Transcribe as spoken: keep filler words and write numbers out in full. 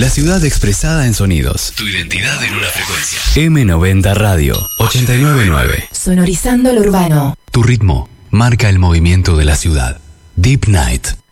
La ciudad expresada en sonidos. Tu identidad en una frecuencia. eme noventa Radio ochenta y nueve punto nueve. Sonorizando lo urbano. Tu ritmo marca el movimiento de la ciudad. Deep Night.